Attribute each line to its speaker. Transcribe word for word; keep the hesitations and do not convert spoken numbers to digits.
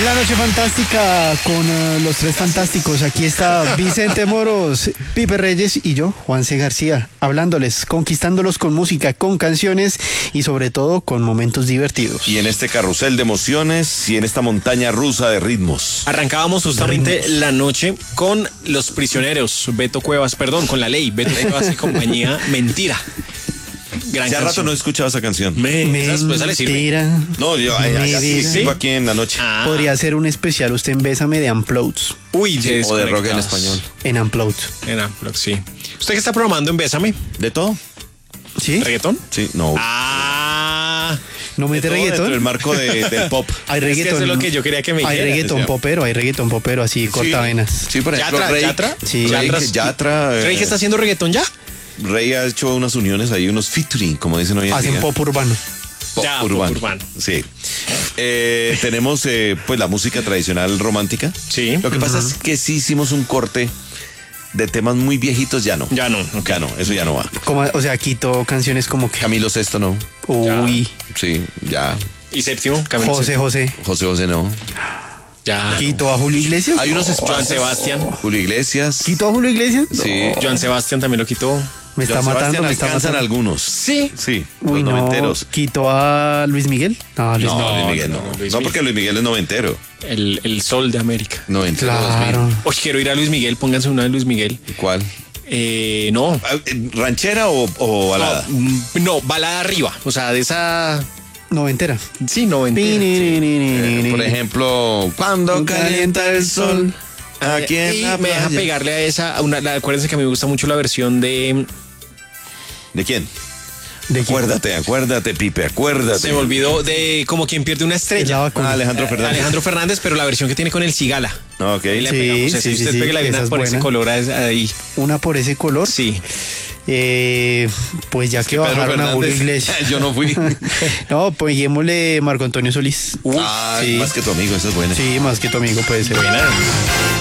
Speaker 1: La noche fantástica con uh, los tres fantásticos. Aquí está Vicente Moros, Pipe Reyes y yo, Juanse García, hablándoles, conquistándolos con música, con canciones y sobre todo con momentos divertidos.
Speaker 2: Y en este carrusel de emociones y en esta montaña rusa de ritmos.
Speaker 3: Arrancábamos justamente ritmos. La noche con Los Prisioneros, Beto Cuevas, perdón, con La Ley, Beto Cuevas y compañía, Mentira. Gran
Speaker 2: Hace
Speaker 3: canción.
Speaker 2: rato no he escuchado esa canción.
Speaker 3: Me,
Speaker 1: Mentira.
Speaker 2: No, yo ay, ay, así sigo aquí en la noche.
Speaker 1: Ah. Podría ser un especial usted en Bésame de Unplugged.
Speaker 3: Uy,
Speaker 2: sí, o de rock en español.
Speaker 1: En Unplugged.
Speaker 3: En Unplugged, sí. ¿Usted qué está programando en Bésame?
Speaker 2: ¿De todo?
Speaker 1: ¿Sí?
Speaker 3: ¿Reggaetón?
Speaker 2: Sí, no.
Speaker 3: Ah.
Speaker 1: ¿No mete reggaetón?
Speaker 2: Dentro del marco de, del pop.
Speaker 1: Hay reggaetón.
Speaker 3: Es que eso es lo que yo quería que me
Speaker 1: Hay
Speaker 3: dijera.
Speaker 1: reggaetón
Speaker 2: decía.
Speaker 1: popero, hay reggaetón popero así, cortavenas.
Speaker 2: Sí, por ejemplo,
Speaker 3: ¿Yatra?
Speaker 2: Rey.
Speaker 3: ¿Yatra?
Speaker 1: Sí.
Speaker 2: Rey,
Speaker 3: Yatra.
Speaker 2: Yatra.
Speaker 3: ¿Rey que está haciendo reggaetón ya?
Speaker 2: Rey ha hecho unas uniones ahí, unos featuring, como dicen hoy en
Speaker 1: Hacen
Speaker 2: día.
Speaker 1: pop urbano.
Speaker 2: Pop
Speaker 3: Ya, pop
Speaker 2: urbano.
Speaker 3: urbano.
Speaker 2: Sí. Eh, tenemos eh, pues la música tradicional romántica.
Speaker 3: Sí.
Speaker 2: Lo que pasa es que sí hicimos un corte de temas muy viejitos, ya no.
Speaker 3: Ya no.
Speaker 2: Ya no, eso ya no va.
Speaker 1: Como, o sea, quito canciones como que...
Speaker 2: Camilo Sesto no.
Speaker 1: Uy.
Speaker 2: Sí, ya.
Speaker 3: ¿Y séptimo? Camilo
Speaker 1: José
Speaker 3: Séptimo.
Speaker 1: José.
Speaker 2: José José no.
Speaker 3: Ya.
Speaker 1: ¿Quito a Julio Iglesias?
Speaker 2: Hay unos
Speaker 3: Joan
Speaker 2: espacios.
Speaker 3: Sebastián.
Speaker 2: Julio Iglesias.
Speaker 1: ¿Quito a Julio Iglesias?
Speaker 2: Sí.
Speaker 3: Joan Sebastián también lo quitó.
Speaker 1: Me está
Speaker 2: Joan
Speaker 1: matando,
Speaker 2: Sebastián
Speaker 1: me está
Speaker 2: alcanzan
Speaker 1: matando.
Speaker 2: algunos.
Speaker 3: Sí.
Speaker 2: Sí,
Speaker 1: Uy,
Speaker 2: los
Speaker 1: no.
Speaker 2: noventeros.
Speaker 1: ¿Quito a Luis Miguel? No, Luis
Speaker 2: No,
Speaker 1: no.
Speaker 2: Luis Miguel no.
Speaker 3: no,
Speaker 2: No,
Speaker 3: Luis
Speaker 2: porque Luis Miguel es noventero.
Speaker 3: El, el sol de América.
Speaker 2: Noventero.
Speaker 1: Claro.
Speaker 2: dos mil.
Speaker 3: Oye, quiero ir a Luis Miguel. Pónganse una de Luis Miguel.
Speaker 2: ¿Cuál?
Speaker 3: Eh, no.
Speaker 2: Ah, ¿Ranchera o, o balada?
Speaker 3: No, mm, no, balada arriba. O sea, de esa.
Speaker 1: Noventera.
Speaker 3: Sí, noventa.
Speaker 2: Eh, por ejemplo, cuando calienta el sol. Aquí en
Speaker 3: y
Speaker 2: la
Speaker 3: me deja
Speaker 2: playa.
Speaker 3: pegarle a esa. A una, la, acuérdense que a mí me gusta mucho la versión de.
Speaker 2: ¿De quién?
Speaker 1: ¿De quién?
Speaker 2: Acuérdate, acuérdate, Pipe, acuérdate.
Speaker 3: Se me olvidó de como quien pierde una
Speaker 1: Es la
Speaker 3: estrella.
Speaker 1: vacuna.
Speaker 2: Ah, Alejandro Fernández.
Speaker 3: Alejandro Fernández, pero la versión que tiene con el Cigala.
Speaker 2: Ok.
Speaker 3: Ahí le
Speaker 1: Sí,
Speaker 3: pegamos ese.
Speaker 1: sí,
Speaker 3: Y usted
Speaker 1: sí,
Speaker 3: pegue la
Speaker 1: esa
Speaker 3: vena
Speaker 1: es
Speaker 3: por ese
Speaker 1: buena.
Speaker 3: color ahí.
Speaker 1: Una por ese color.
Speaker 3: Sí.
Speaker 1: Eh, pues ya que
Speaker 2: Pedro
Speaker 1: bajaron a Julio
Speaker 2: Fernández.
Speaker 1: Iglesias.
Speaker 2: Yo no fui.
Speaker 1: No, pues llevémosle Marco Antonio Solís.
Speaker 2: Ah,
Speaker 1: sí.
Speaker 2: más que tu amigo, eso es bueno.
Speaker 1: Sí, más que tu amigo puede ser.
Speaker 3: Buena.